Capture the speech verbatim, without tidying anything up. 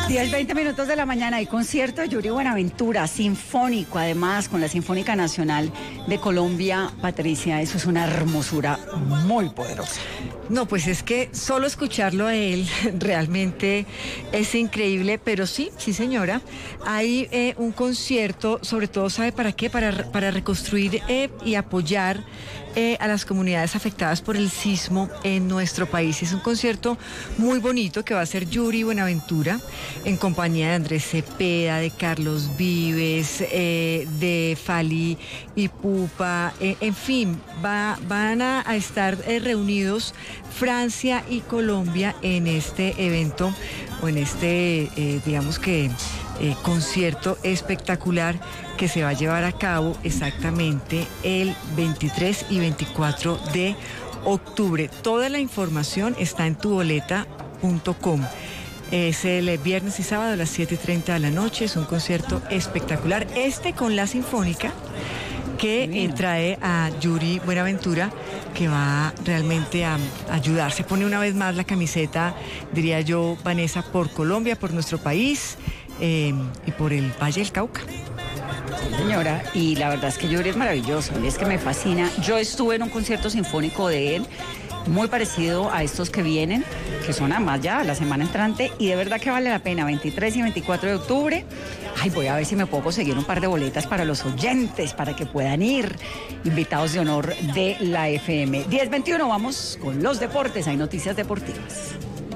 diez, veinte minutos de la mañana hay concierto de Yuri Buenaventura, sinfónico, además con la Sinfónica Nacional de Colombia. Patricia, eso es una hermosura muy poderosa. No, pues es que solo escucharlo a él realmente es increíble, pero sí, sí señora, hay eh, un concierto, sobre todo, ¿sabe para qué? Para, para reconstruir eh, y apoyar eh, a las comunidades afectadas por el sismo en nuestro país. Es un concierto muy bonito que va a ser Yuri Buenaventura en compañía de Andrés Cepeda, de Carlos Vives, eh, de Fali Ipupa, eh, en fin, va, van a, a estar eh, reunidos Francia y Colombia en este evento o en este, eh, digamos que, eh, concierto espectacular que se va a llevar a cabo exactamente el veintitrés y veinticuatro de octubre. Toda la información está en tu boleta punto com. Es el viernes y sábado a las siete y treinta de la noche. Es un concierto espectacular. Este con la Sinfónica, que eh, trae a Yuri Buenaventura, que va realmente a, a ayudar. Se pone una vez más la camiseta, diría yo, Vanessa, por Colombia, por nuestro país eh, y por el Valle del Cauca. Señora, y la verdad es que Yuri es maravilloso, es que me fascina. Yo estuve en un concierto sinfónico de él, muy parecido a estos que vienen, que son además ya la semana entrante, y de verdad que vale la pena, veintitrés y veinticuatro de octubre. Ay, voy a ver si me puedo conseguir un par de boletas para los oyentes, para que puedan ir, invitados de honor de la F M. diez veintiuno, vamos con los deportes, hay noticias deportivas.